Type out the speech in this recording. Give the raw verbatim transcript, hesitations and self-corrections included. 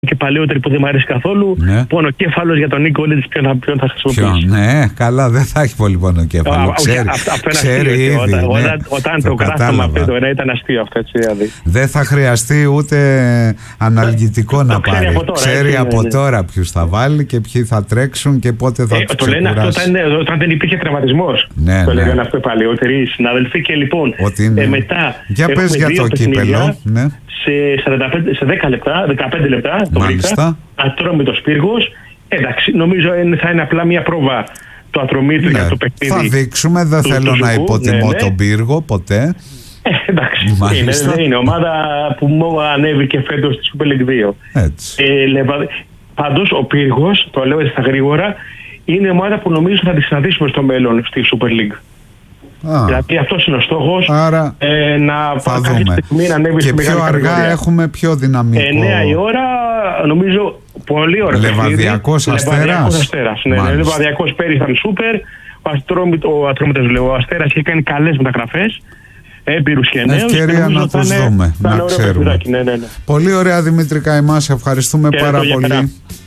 και παλαιότερη που δεν μου αρέσει καθόλου. Ναι. Πονοκέφαλος για τον Νίκο Όλιτς, ποιον θα, ποιον θα χρησιμοποιήσει. Ναι, καλά, δεν θα έχει πολύ πονοκέφαλο. Α, ξέρει, αυτό, αυτό ξέρει είναι αστείο. ήδη. Όταν, ναι, όταν, όταν το, το γράφαμε αυτό το ήταν αστείο αυτό. Έτσι, δηλαδή. Δεν θα χρειαστεί ούτε αναλγητικό το, να το πάρει. Από τώρα, ξέρει έτσι, από ναι. τώρα ποιους θα βάλει και ποιοι θα τρέξουν και πότε θα ε, τους το λένε αυτό όταν, όταν δεν υπήρχε τραυματισμός. Ναι, το ναι. λέγανε αυτό οι παλαιότεροι συναδελφοί. Και λοιπόν, ε, μετά. Για πες για το κύπελο. Ναι. Σε, σαράντα πέντε, σε δέκα λεπτά, δεκαπέντε λεπτά το βρήκα, ατρόμητος πύργος. Εντάξει, νομίζω θα είναι απλά μια πρόβα το ατρωμίτου ναι, για το παιχνίδι. Θα δείξουμε, δεν του, θέλω του να Ζουκού, υποτιμώ ναι, ναι. τον πύργο ποτέ. Ε, εντάξει, είναι, είναι, είναι ομάδα που μου ανέβηκε φέτος στη Super League δύο. Έτσι. Ε, λεβα... Πάντως ο πύργος, το λέω έτσι στα γρήγορα, είναι ομάδα που νομίζω θα τη συναντήσουμε στο μέλλον στη Super League. Α, δηλαδή αυτός είναι ο στόχος. Άρα ε, να θα κάποια δούμε. στιγμή να ανέβει και στη πιο μεγάλη αργά κατηγορία. έχουμε πιο δυναμικό. εννιά η ώρα, νομίζω πολύ ωραία. Λεβαδιακός Αστέρας. Λεβαδιακός Αστέρας. Ναι, ναι, Λεβαδιακός πέρυσι ήταν σούπερ. Ο Ατρόμητος λέω, ο Αστέρας είχε κάνει καλές μεταγραφές. Έμπειρους και νέους. Ευκαιρία να τους δούμε, να ξέρουμε. Ναι, ναι, ναι. Πολύ ωραία, Δημήτρη Καημά, σε ευχαριστούμε και πάρα πολύ.